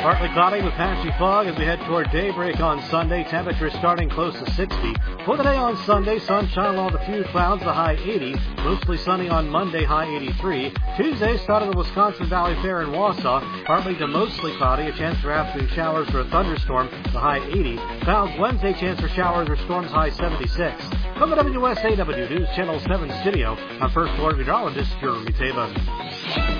Partly cloudy with patchy fog as we head toward daybreak on Sunday. Temperatures starting close to 60. For the day on Sunday, sunshine along with a few clouds, the high 80. Mostly sunny on Monday, high 83. Tuesday, starting the Wisconsin Valley Fair in Wausau. Partly to mostly cloudy, a chance for afternoon showers or a thunderstorm, the high 80. Clouds Wednesday, chance for showers or storms, high 76. From the WSAW News Channel 7 studio, I'm First Alert Meteorologist Jeremy Taven.